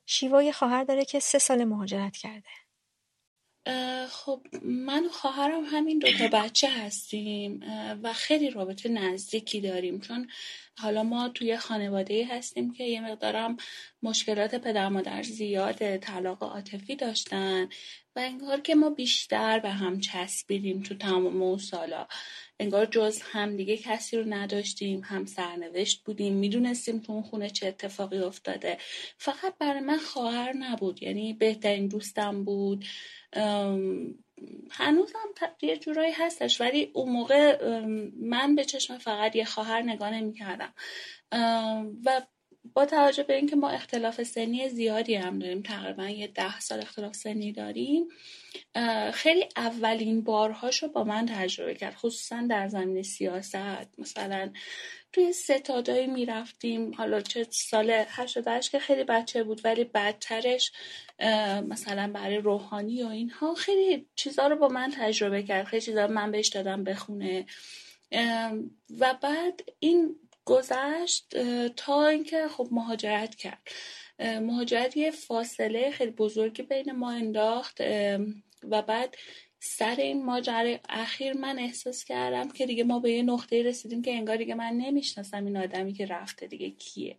شیوا یه خواهر داره که 3 سال مهاجرت کرده. خب من و خواهرم همین 2 تا بچه هستیم و خیلی رابطه نزدیکی داریم، چون حالا ما توی خانواده‌ای هستیم که یه مقدارم مشکلات پدر مادر زیاده، طلاق عاطفی داشتن و انگار که ما بیشتر به هم چسبیدیم تو تمام اون سالا. انگار جز هم دیگه کسی رو نداشتیم، هم سرنوشت بودیم، میدونستیم تو اون خونه چه اتفاقی افتاده. فقط برای من خواهر نبود، یعنی بهترین دوستم بود. هنوزم یه جورایی هستش، ولی اون موقع من به چشم فقط یه خواهر نگاه نمی‌کردم. و با توجه به اینکه ما اختلاف سنی زیادی هم داریم، تقریبا یه 10 سال اختلاف سنی داریم، خیلی اولین بارهاشو با من تجربه کرد، خصوصا در زمینه سیاست. مثلا توی ستادایی میرفتیم، حالا چه سال 88 که خیلی بچه بود، ولی بعدترش مثلا برای روحانی و اینها خیلی چیزا رو با من تجربه کرد، خیلی چیزا من بهش دادم بخونه. و بعد این گذشت تا اینکه خب مهاجرت کرد. مهاجرت یه فاصله خیلی بزرگی بین ما انداخت و بعد سر این ماجرای اخیر من احساس کردم که دیگه ما به یه نقطه رسیدیم که انگار دیگه من نمیشناسم این آدمی که رفته دیگه کیه،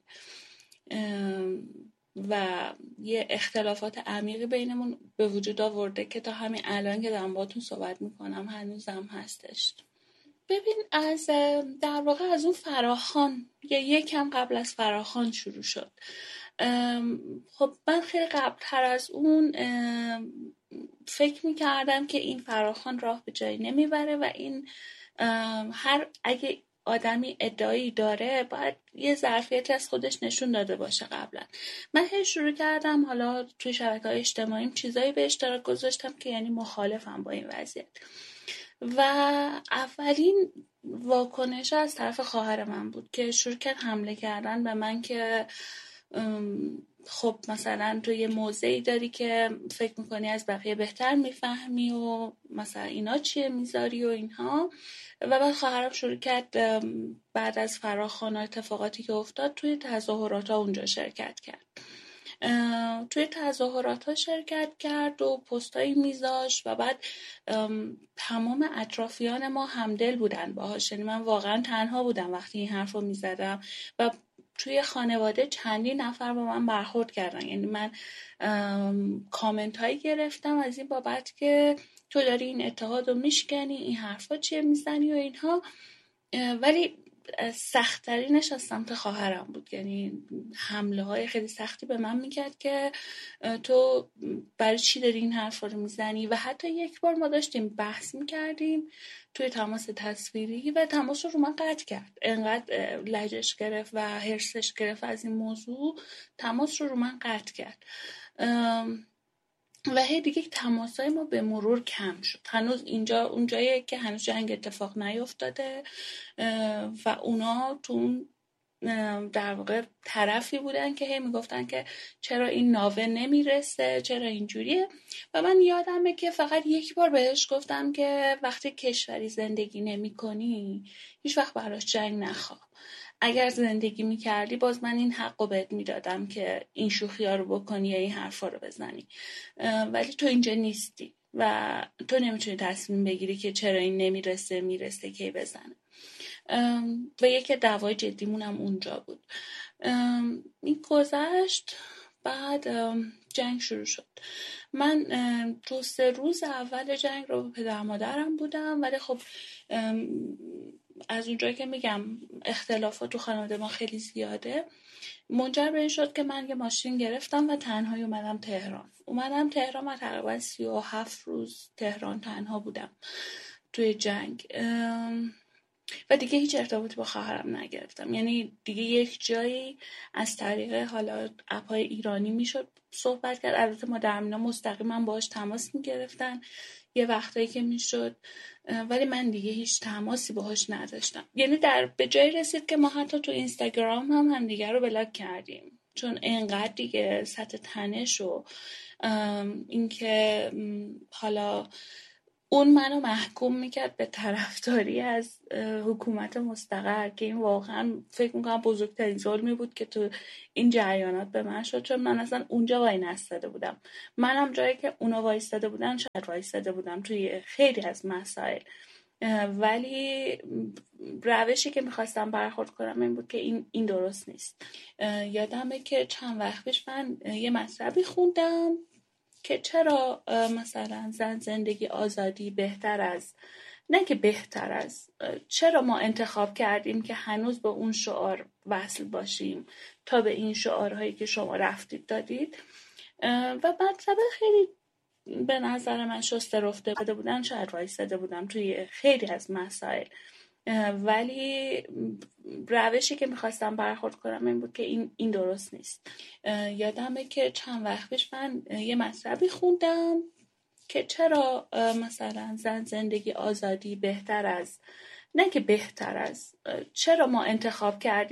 و یه اختلافات عمیقی بینمون به وجود آورده که تا همین الان که دارم باهاتون صحبت میکنم هنوزم هستش. ببین، در واقع از اون فراخوان یا یکم قبل از فراخوان شروع شد. خب من خیلی قبلتر از اون فکر میکردم که این فراخوان راه به جایی نمیبره و این اگه آدمی ادعایی داره باید یه ظرفیتی از خودش نشون داده باشه. قبلا من هی شروع کردم حالا توی شبکه‌های اجتماعیم چیزایی به اشتراک گذاشتم که یعنی مخالفم با این وضعیت، و اولین واکنش از طرف خواهر من بود که شروع کرد حمله کردن به من که خب مثلا تو یه موضعی داری که فکر میکنی از بقیه بهتر میفهمی و مثلا اینا چیه میذاری و اینها. و بعد خواهرم شروع کرد بعد از فراخوان اتفاقاتی که افتاد توی تظاهرات اونجا شرکت کرد. توی تظاهرات شرکت کرد و پستایی میذاشت و بعد تمام اطرافیان ما همدل بودن باهاش. یعنی من واقعا تنها بودم وقتی این حرف رو میزدم و توی خانواده چندین نفر با من برخورد کردن. یعنی من کامنت هایی گرفتم از این بابت که تو داری این اتحاد رو میشکنی، این حرفا چیه میزنی و اینها. ولی سخت‌ترینش از سمت خواهرم بود. یعنی حمله های خیلی سختی به من میکرد که تو برای چی داری این حرفا رو میزنی. و حتی یک بار ما داشتیم بحث میکردیم توی تماس تصویری و تماس رو من قطع کرد. انقدر لجش گرفت و حرصش گرفت از این موضوع، تماس رو من قطع کرد. و هی دیگه تماسای ما به مرور کم شد. هنوز اینجا اونجاییه که هنوز جنگ اتفاق نیفتاده و اونا تو اون در واقع طرفی بودن که هی میگفتن که چرا این ناوه نمیرسه، چرا اینجوریه. و من یادمه که فقط یک بار بهش گفتم که وقتی کشوری زندگی نمی کنی هیچ وقت براش جنگ نخواه. اگر زندگی میکردی باز من این حقو بهت میدادم که این شوخی ها رو بکنی یا این حرفا رو بزنی، ولی تو اینجا نیستی و تو نمیتونی تصمیم بگیری که چرا این نمیرسه، میرسه کی بزنه. و یکی دعوای جدیمون هم اونجا بود. این گذشت، بعد جنگ شروع شد. من 2-3 روز اول جنگ رو به پدر مادرم بودم، ولی خب از اونجایی که میگم اختلافات تو خانواده ما خیلی زیاده، منجر به این شد که من یه ماشین گرفتم و تنهایی اومدم تهران و تقریبا 37 روز تهران تنها بودم توی جنگ. و دیگه هیچ ارتباطی با خواهرم نگرفتم. یعنی دیگه یک جایی از طریق حالا اپ‌های ایرانی میشد صحبت کرد. البته مادرم مستقیما باهاش تماس میگرفتن یه وقتایی که میشد، ولی من دیگه هیچ تماسی باهاش نداشتم. یعنی به جایی رسید که ما حتی تو اینستاگرام هم دیگه رو بلاک کردیم، چون انقدر دیگه سطح تنش و اینکه حالا اون منو محکوم میکرد به طرفداری از حکومت مستقر که این واقعا فکر میکنم بزرگترین ظلمی بود که تو این جریانات به من شد، چون من اصلا اونجا وای نستاده بودم. منم جایی که اونا وایستاده بودن شاید وایستاده بودم توی خیلی از مسائل، ولی روشی که میخواستم برخورد کنم این بود که این درست نیست. یادمه که چند وقت پیش من یه مطلبی خوندم که چرا مثلا زندگی آزادی بهتر از، نه که بهتر از، چرا ما انتخاب کردیم که هنوز به اون شعار وصل باشیم تا به این شعارهایی که شما رفتید دادید. و مطلب خیلی به نظر من شسته رفته بودن، شاید وایستاده بودم توی خیلی از مسائل، ولی روشی که میخواستم برخورد کنم این بود که این درست نیست. یادمه که چند وقت پیش من یه مطلبی خوندم که چرا مثلا زندگی آزادی بهتر از، نه که بهتر از، چرا ما انتخاب کردیم